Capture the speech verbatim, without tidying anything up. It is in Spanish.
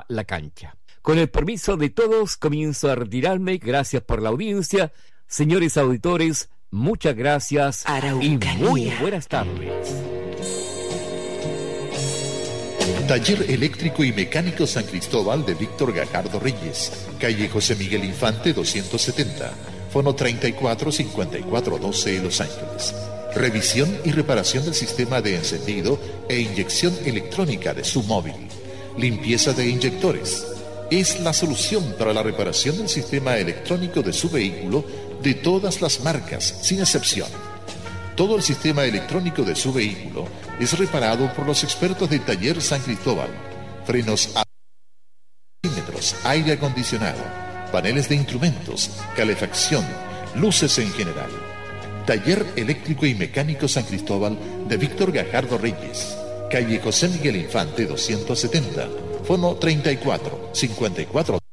la cancha. Con el permiso de todos, comienzo a retirarme. Gracias por la audiencia. Señores auditores, muchas gracias Araucanía. Y muy buenas tardes. Taller Eléctrico y Mecánico San Cristóbal de Víctor Gajardo Reyes, calle José Miguel Infante doscientos setenta, fono treinta y cuatro cincuenta y cuatro doce, Los Ángeles. Revisión y reparación del sistema de encendido e inyección electrónica de su móvil. Limpieza de inyectores. Es la solución para la reparación del sistema electrónico de su vehículo de todas las marcas, sin excepción. Todo el sistema electrónico de su vehículo es reparado por los expertos del Taller San Cristóbal. Frenos a milímetros, aire acondicionado, paneles de instrumentos, calefacción, luces en general. Taller Eléctrico y Mecánico San Cristóbal de Víctor Gajardo Reyes, calle José Miguel Infante doscientos setenta, fono treinta y cuatro cincuenta y cuatro.